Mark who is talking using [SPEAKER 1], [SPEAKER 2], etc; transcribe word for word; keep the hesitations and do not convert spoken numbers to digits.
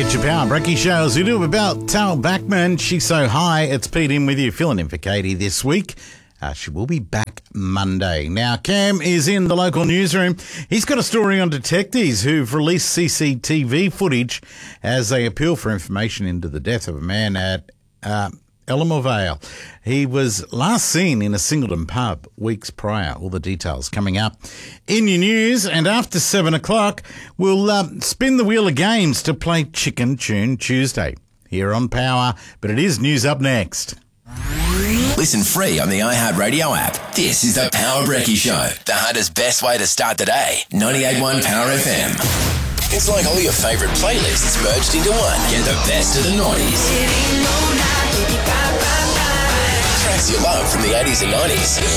[SPEAKER 1] It's your Power Breaky Show as we do about Tal Bachman. She's so high. It's Pete in with you, filling in for Katie this week. Uh, she will be back Monday. Now, Cam is in the local newsroom. He's got a story on detectives who've released C C T V footage as they appeal for information into the death of a man at uh, Elermore Vale. He was last seen in a Singleton pub weeks prior. All the details coming up in your news. And after seven o'clock, we'll uh, spin the wheel of games to play Chicken Tune Tuesday here on Power. But it is news up next.
[SPEAKER 2] Listen free on the iHeartRadio app. This is the Power Breaky Show, the hardest best way to start the day. ninety-eight point one Power F M. It's like all your favourite playlists merged into one. Get the best of the noughties. Tracks you love from the eighties and nineties.